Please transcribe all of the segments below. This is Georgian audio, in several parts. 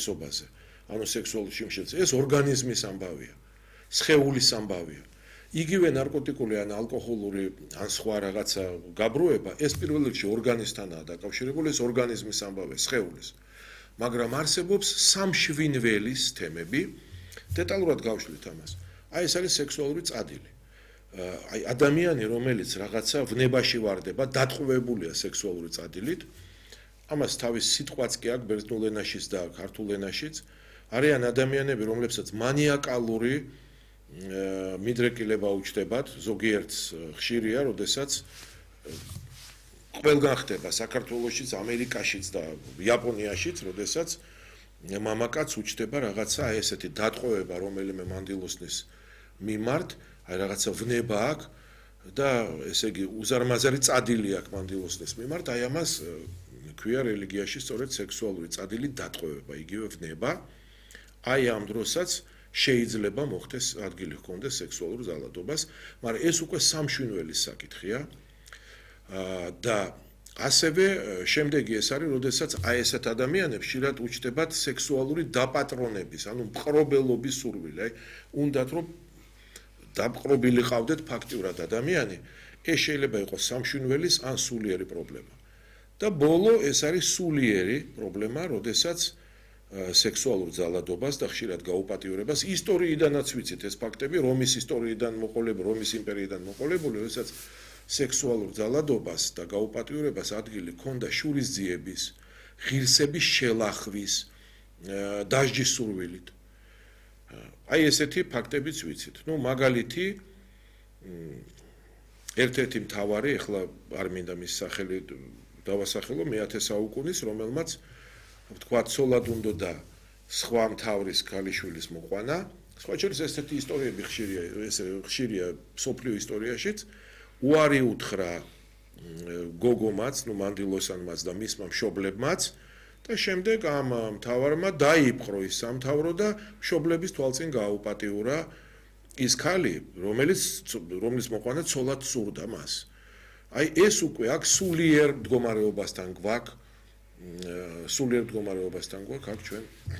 უმეტესობაზე, ანუ სექსუალური სიმშილდე, ეს ორგანიზმის ამბავია, სხეულის ამბავია. იგივე ნარკოტიკული ან ალკოჰოლური ან სხვა რაღაცა გაბრუება, ეს პირველ რიგში ორგანიზმთანაა დაკავშირებული, ეს ორგანიზმის ამბავია, სხეულის. მაგრამ არსებობს სამშვინველის თემები, დეტალურად გავშლით ამას. აი ეს არის სექსუალური წადილი. აი ადამიანი, რომელიც რაღაცა ვნებაში ვარდება, დატყვევებულია სექსუალური წადილით, ამას თავის სიტყვაც კი აქვს ბერძნულ ენაშიც და ქართულ ენაშიც, არიან ადამიანები, რომლებსაც მანიაკალური მიდრეკილება უჩნდებათ, ზოგიერთს ხშირია, როდესაც ყველგან ხდება საქართველოშიც, ამერიკაშიც და იაპონიაშიც, როდესაც მამაკაც უჩნდება რაღაცა აი ესეთი დატყვევება რომელიმე მანდილოსნის მიმართ, აი რაღაცა ვნება აქვს და ესე იგი უზარმაზარი წადილი აქვს მანდილოსნის მიმართ, აი ამას ქვია რელიგიაში სწორედ სექსუალური წადილი დატყვევება, იგივე ვნება. აი ამ დროსაც შეიძლება მოხდეს ადგილი ჰქონდეს სექსუალურ ძალადობას, მაგრამ ეს უკვე სამშვინველის საკითხია. და ასევე შემდეგი ეს არის, როდესაც აი ესეთ ადამიანებს ხშირად უჩნდებათ სექსუალური დაპატრონების, ანუ მყრობელობის სურვილი, აი უნდათ რომ დამყრობილი ყავდეთ ფაქტიურად ადამიანი, ეს შეიძლება იყოს სამშვინველის ან სულიერი პრობლემა. და ბოლო ეს არის სულიერი პრობლემა, როდესაც სექსუალურ ძალადობას და ხშირად გაუპატიურებას ისტორიიდანაც ვიცით ეს ფაქტები, რომის ისტორიიდან მოყოლებული, რომის იმპერიიდან მოყოლებული, როდესაც სექსუალურ ძალადობას და გაუპატიურებას ადგილი ჰქონდა შურისძიების, ღირსების შელახვის, დასჯის სურვილით. აი ესეთი ფაქტებიც ვიცით. ნუ მაგალითი ერთ-ერთი მთავარი, ეხლა არ მინდა მის სახელი დავასახელო, მე-10 საუკუნის, რომელმაც თქვა ცოლად უნდა და სხვა მთავრის ქალიშვილის მოყვანა. სხვა შორის ესეთი ისტორიები ხშირია სოფლიო ისტორიაშიც. უარი უთხრა გოგომაც, ნუ მანდილოსანმაც და მისმა მშობლებმაც და შემდეგ ამ მთავარმა დაიპყრო ის სამთავრო და მშობლების თვალწინ გააუპატიურა ის ქალი, რომლის მოყვანა ცოლად სურდა მას. აი ეს უკვე აქ სულიერ მდგომარეობასთან გვაქვს აქ ჩვენ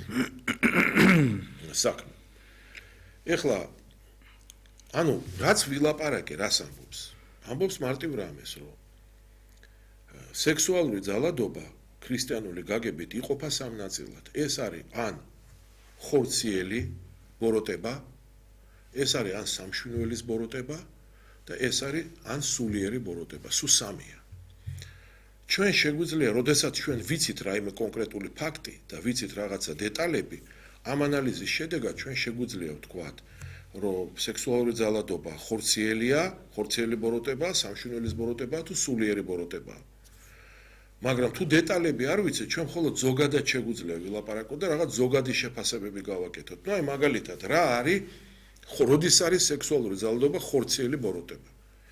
საქმე. ეხლა ანუ რაც ვილაპარაკე, რას ამბობს? ამბობს მარტივ რამეს, რომ სექსუალური ძალადობა ქრისტიანული გაგებით იყოფა სამ ნაწილად. ეს არის ან ხორციელი ბოროტება, ეს არის ან სამშვინველის ბოროტება და ეს არის ან სულიერი ბოროტება, სულ სამია. ჩვენ შეგვიძლია, როდესაც ჩვენ ვიცით რაიმე კონკრეტული ფაქტი და ვიცით რაღაცა დეტალები, ამ ანალიზის შედეგად ჩვენ შეგვიძლია ვთქვათ, რომ სექსუალური ძალადობა ხორციელია, ხორციელი ბოროტება, სამშვინველის ბოროტება თუ სულიერი ბოროტება. მაგრამ თუ დეტალები არ ვიცით, ჩვენ მხოლოდ ზოგადად შეგვიძლია ვილაპარაკოთ და რაღაც ზოგადი შეფასებები გავაკეთოთ. ნუ აი მაგალითად, რა არის როდის არის სექსუალური ძალადობა ხორციელი ბოროტება?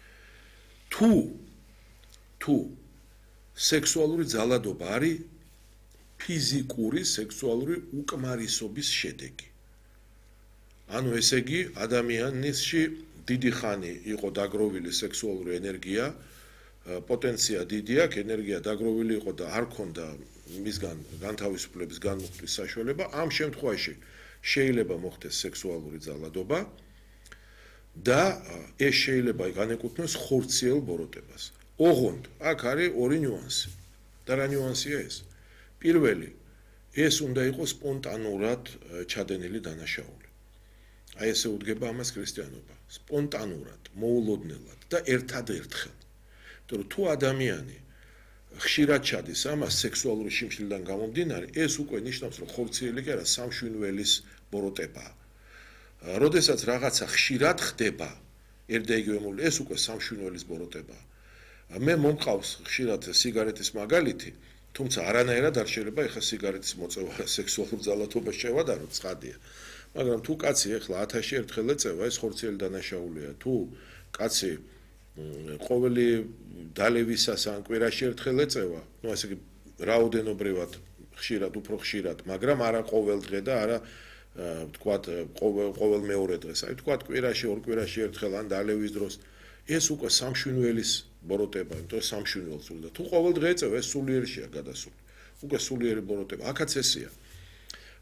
თუ სექსუალური ძალადობა არის ფიზიკური სექსუალური უკმარისობის შედეგი. ანუ ესე იგი ადამიანში დიდი ხანი იყო დაგროვილი სექსუალური ენერგია, პოტენცია დიდი აქვს, ენერგია დაგროვილი იყო და არ ქონდა მისგან განთავისუფლების განმუხტვის საშუალება, ამ შემთხვევაში შეიძლება მოხდეს სექსუალური ძალადობა და ეს შეიძლება განეკუთვნოს ხორციელ ბოროტებას. ოღონდ აქ არის ორი ნიუანსი. და რა ნიუანსია ეს? პირველი, ეს უნდა იყოს სპონტანურად ჩადენილი დანაშაული. აი ესე უდგება ამას ქრისტიანობა. სპონტანურად, მოულოდნელად და ერთადერთხელ. იმიტომ რომ თუ ადამიანი ხშირად ჩადის ამას სექსუალური შიმშილიდან გამომდინარე, ეს უკვე ნიშნავს, რომ ხორციელი კი არა, სამშვინველის ბოროტებაა. როდესაც რაღაცა ხშირად ხდება, ერთდაიგივე ეს უკვე სამშვინველის ბოროტებაა. მე მომყავს ხშირად სიგარეტის მაგალითი, თუმცა არანაირად არ შეიძლება ეხლა სიგარეტის მოწევა სექსუალურ ძალადობას შევადაროთ, ცხადია. მაგრამ თუ კაცი ეხლა 1000-ში ერთხელ ეწევა, ეს ხორციელი დანაშაულია. თუ კაცი ყოველი დალევისას ან კვირაში ერთხელ ეწევა, ნუ ასე იგი რაოდენობრივად ხშირად, უფრო ხშირად, მაგრამ არა ყოველ დღე და არა ვთქვათ ყოველ მეორე დღეს. აი ვთქვათ კვირაში, ორ კვირაში ერთხელ ან დალევის დროს, ეს უკვე სამშვინველის ბოროტება, იმიტომ რომ სამშვინველს სურდა. თუ ყოველ დღე ეწევა, ეს სულიერშია გადასული. უკვე სულიერი ბოროტება. აქაც ესეა.